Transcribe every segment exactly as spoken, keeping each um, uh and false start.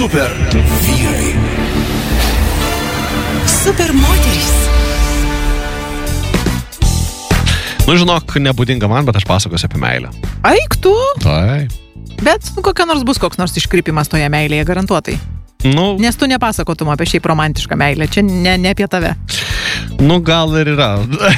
Super vyrai. Super moterys. Nu, žinok, nebūdinga man, bet aš pasakosiu apie meilę. Aik tu? Tai. Bet nu, kokia nors bus koks nors iškrypimas toje meilėje, garantuotai. Nu, Nes tu nepasakotum apie šiaip romantišką meilę. Čia ne, ne apie tave. nu gal ir yra.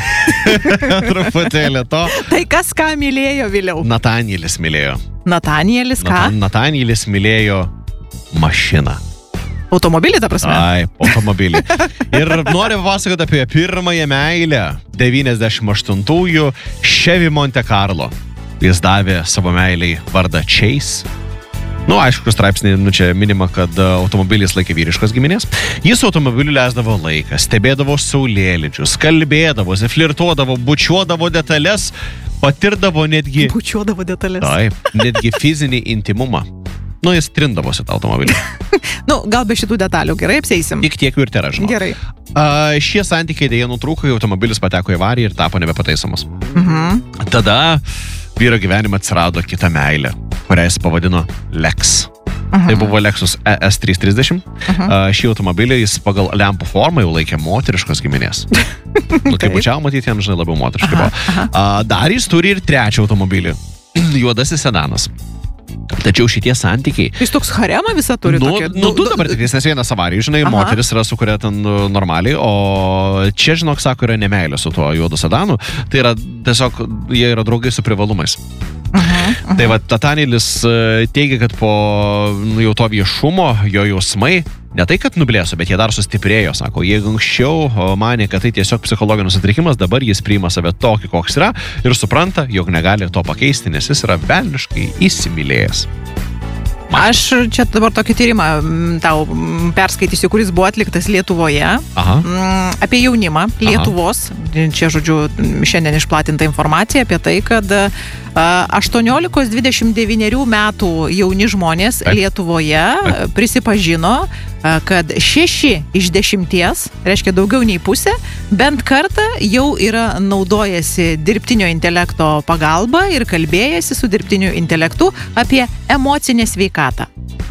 Truputėlį to. Tai kas ką mylėjo vėliau? Natanielis mylėjo. Natanielis ką? Nata- Natanielis mylėjo mašiną. Automobilį, ta prasme? Taip, automobilį. Ir noriu pasakoti apie pirmąją meilę. devyniasdešimt aštuntųjų Chevy Monte Carlo. Jis davė savo meiliai vardą Chase. Nu, aišku, straipsnį, nu, čia minima, kad automobilis laikė vyriškos giminės. Jis su automobiliu leisdavo laiką, stebėdavo saulėlydžius, kalbėdavosi, flirtuodavo, bučiuodavo detalės, patirdavo netgi... Bučiuodavo detalės. Taip, netgi fizinį intimumą. Nu, jis trindavosi tą automobilį. Nu, gal be šitų detalių, gerai apseisim. Tik tiek jų ir tėra, žinau. Gerai. A, šie santykiai dėja nutrūko, kai automobilis pateko į avariją ir tapo nebepataisomas. Mhm. Tada vyro gyvenime atsirado kita meilė, kurią jis pavadino Lex. Mhm. Tai buvo Lexus E S trys trisdešimt. Mhm. A, šį automobilį jis pagal lempų formą jau laikė moteriškos giminės. Nu, kaip bučiau matyti, jam žinai labiau moteriškai buvo. A, dar jis turi ir trečią automobilį. Juodasis sedanas. Tačiau šitie santykiai... Jis toks haremą visą turi. Nu, tokia, nu, tu dabar tik nes vienas avarijų, žinai, Aha. moteris yra su kuria ten nu, normaliai, o čia, žinok, sako, yra nemeilė su tuo juodu sedanu. Tai yra tiesiog, jie yra draugai su privalumais. Aha, aha. Tai va, Natanielis teigia, kad po nu, jau to viešumo jo jausmai ne tai, kad nublėso, bet jie dar sustiprėjo, sako. Jeigu anksčiau manė, kad tai tiesiog psichologinis sutrikimas, dabar jis priima save tokį, koks yra ir supranta, jog negali to pakeisti, nes jis yra velniškai įsimylėjęs. Aš čia dabar tokį tyrimą mm, tau mm, perskaitysiu, kuris buvo atliktas Lietuvoje. Aha. Mm, apie jaunimą Lietuvos. Čia, žodžiu, šiandien išplatinta informacija apie tai, kad aštuoniolikos dvidešimt devynerių metų jauni žmonės Taip. Lietuvoje Taip. prisipažino, a, kad šeši iš dešimties, reiškia daugiau nei pusė, bent kartą jau yra naudojasi dirbtinio intelekto pagalba ir kalbėjasi su dirbtiniu intelektu apie emocinę sveikatą.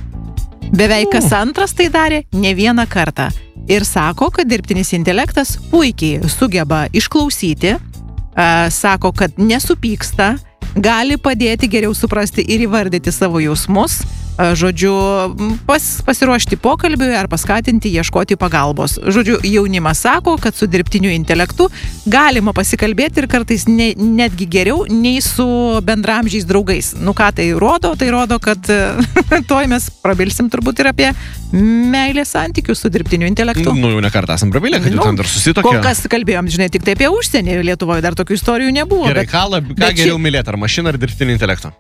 Beveik kas antras tai darė ne vieną kartą. Ir sako, kad dirbtinis intelektas puikiai sugeba išklausyti, a, sako, kad nesupyksta, gali padėti geriau suprasti ir įvardyti savo jausmus, a, žodžiu, pas, pasiruošti pokalbiui ar paskatinti ieškoti pagalbos. Žodžiu, jaunimas sako, kad su dirbtiniu intelektu galima pasikalbėti ir kartais ne, netgi geriau nei su bendramžiais draugais. Nu ką tai rodo? Tai rodo, kad toj mes prabilsim turbūt ir apie meilės santykius su dirbtiniu intelektu. Nu, jau nekartą esam prabilę, kad jau ten dar susitokė. Kol kas kalbėjom, žinai, tik tai apie užsienį. Lietuvoje dar tokių istorijų nebuvo. Gerai, bet, ką, lab, ką bet geriau ši- mylėti, ar mašiną, ar dirbtinį intelektą?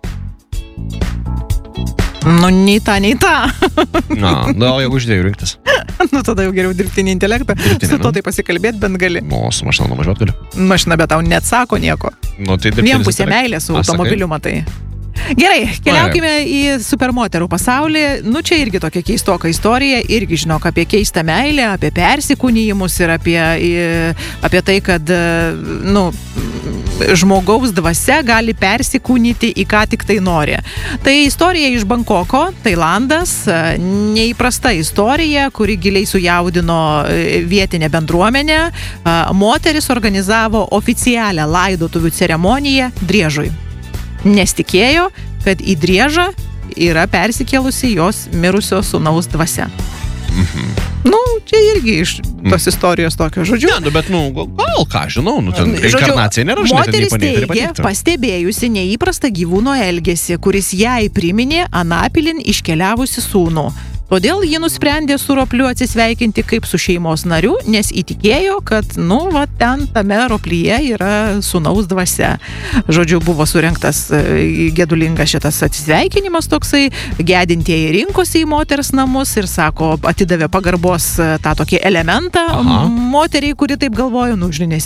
Nu, nei tą, nei tą. Na, na, o jeigu iš dviejų rinktis. Nu, tada jau geriau dirbtinį intelektą. Dirbtinį, Su to nu. tai pasikalbėti bent gali. Nu, su mašina nuvažiuot galiu. Mašina, bet tau neatsako nieko. Nu, tai dirbtinis Vien pusė intelektas. meilė su A, sakai? automobiliu, matai. Gerai, keliaukime į supermoterų pasaulį. Nu, čia irgi tokia keistoka istorija. Irgi, žinok, apie keistą meilę, apie persikūnijimus ir apie, į- apie tai, kad, nu, žmogaus dvasia gali persikūnyti į ką tik tai nori. Tai istorija iš Bankoko, Tailandas. Neįprasta istorija, kuri giliai sujaudino vietinę bendruomenę. Moteris organizavo oficialią laidotuvių ceremoniją Driežui. Nes tikėjo, kad į Driežą yra persikėlusi jos mirusio sūnaus dvasia. Mhm. Nu, čia irgi iš tos istorijos tokio žodžiu. Ne, nu, bet, nu, gal ką, žinau, nu, ten Žodžiu, reinkarnacija nėra, žinai, ten moteris nieko neįtari teigė, pateikti. pastebėjusi neįprastą gyvūno elgesį, kuris jai priminė anapilin iškeliavusi sūnų. Todėl ji nusprendė su ropliu atsisveikinti kaip su šeimos nariu, nes įtikėjo, kad, nu, va, ten tame roplyje yra sūnaus dvasia. Žodžiu, buvo surengtas e, gedulingas šitas atsisveikinimas toksai, gedintieji rinkosi į moters namus ir, sako, atidavė pagarbos e, tą tokį elementą Aha. moteriai, kuri taip galvojo, nu, žinai,